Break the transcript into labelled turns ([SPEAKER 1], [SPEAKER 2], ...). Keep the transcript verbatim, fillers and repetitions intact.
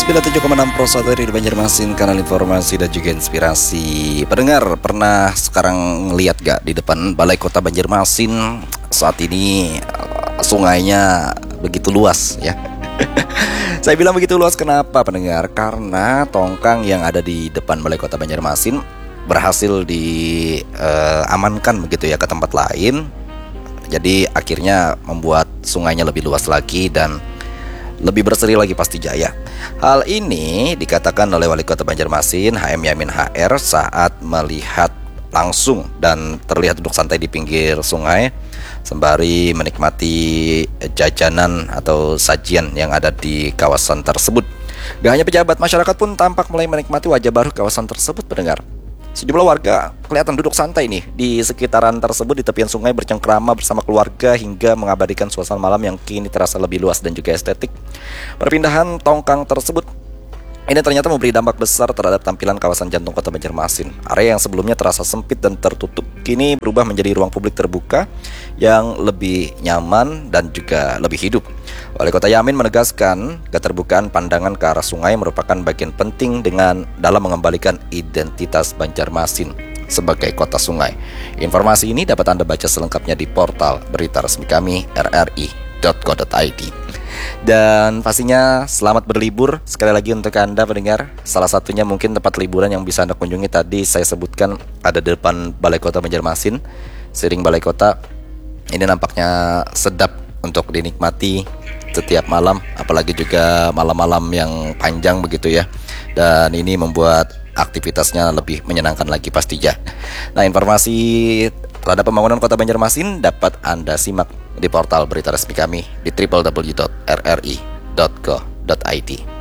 [SPEAKER 1] sembilan puluh tujuh koma enam Pro Satu di Banjarmasin, kanal informasi dan juga inspirasi. Pendengar, pernah sekarang ngeliat gak di depan Balai Kota Banjarmasin saat ini sungainya begitu luas ya? Saya bilang begitu luas kenapa pendengar? Karena tongkang yang ada di depan Balai Kota Banjarmasin berhasil diamankan uh, begitu ya ke tempat lain. Jadi akhirnya membuat sungainya lebih luas lagi dan lebih berseri lagi pasti jaya. Hal ini dikatakan oleh Wali Kota Banjarmasin H M Yamin H R saat melihat langsung dan terlihat duduk santai di pinggir sungai sembari menikmati jajanan atau sajian yang ada di kawasan tersebut. Gak hanya pejabat, masyarakat pun tampak mulai menikmati wajah baru kawasan tersebut pendengar. Sejumlah warga kelihatan duduk santai nih di sekitaran tersebut di tepian sungai bercengkrama bersama keluarga hingga mengabadikan suasana malam yang kini terasa lebih luas dan juga estetik. Perpindahan tongkang tersebut ini ternyata memberi dampak besar terhadap tampilan kawasan jantung kota Banjarmasin. Area yang sebelumnya terasa sempit dan tertutup kini berubah menjadi ruang publik terbuka yang lebih nyaman dan juga lebih hidup. Wali Kota Yamin menegaskan keterbukaan pandangan ke arah sungai merupakan bagian penting dengan dalam mengembalikan identitas Banjarmasin sebagai kota sungai. Informasi ini dapat Anda baca selengkapnya di portal berita resmi kami r r i dot co dot i d. Dan pastinya selamat berlibur sekali lagi untuk Anda pendengar. Salah satunya mungkin tempat liburan yang bisa Anda kunjungi tadi saya sebutkan ada di depan Balai Kota Banjarmasin. Siring Balai Kota ini nampaknya sedap untuk dinikmati setiap malam, apalagi juga malam-malam yang panjang begitu ya. Dan ini membuat aktivitasnya lebih menyenangkan lagi pastinya. Nah, informasi terhadap pembangunan kota Banjarmasin dapat Anda simak di portal berita resmi kami di w w w dot r r i dot co dot i d.